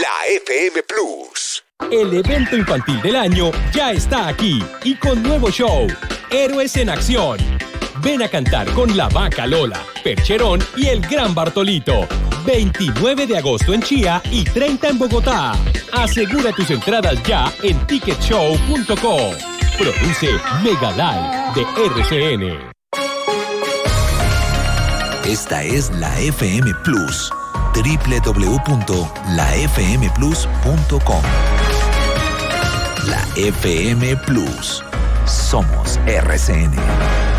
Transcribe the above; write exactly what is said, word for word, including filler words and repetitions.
la F M Plus. El evento infantil del año ya está aquí y con nuevo show, Héroes en Acción. Ven a cantar con la Vaca Lola, Percherón y el Gran Bartolito. veintinueve de agosto en Chía y treinta en Bogotá. Asegura tus entradas ya en ticket show punto co. Produce Mega Live de R C N. Esta es la F M Plus. doble u doble u doble u punto la f m plus punto com. La F M Plus. Somos R C N.